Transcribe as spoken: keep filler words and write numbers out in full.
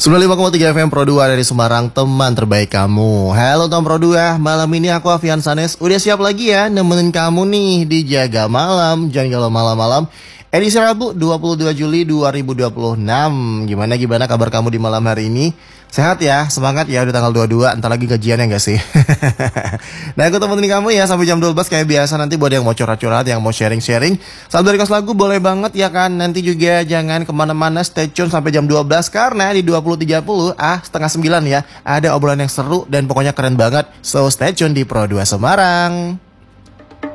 sembilan puluh lima koma tiga F M Pro dua dari Semarang, teman terbaik kamu. Halo teman Pro dua, malam ini aku Avian Sanes udah siap lagi ya nemenin kamu nih di Jaga Malam. Jangan kalau malam-malam. Edisi Rabu dua puluh dua Juli dua ribu dua puluh enam. Gimana gimana kabar kamu di malam hari ini? Sehat ya, semangat ya, udah tanggal dua puluh dua, entar lagi gajian ya gak sih? Nah aku temenin kamu ya sampai jam dua belas kayak biasa. Nanti buat yang mau curhat-curhat, yang mau sharing-sharing, sambil request lagu boleh banget ya kan. Nanti juga jangan kemana-mana, stay tune sampai jam dua belas. Karena di dua puluh tiga puluh, ah setengah sembilan ya, ada obrolan yang seru dan pokoknya keren banget. So stay tune di Pro dua Semarang.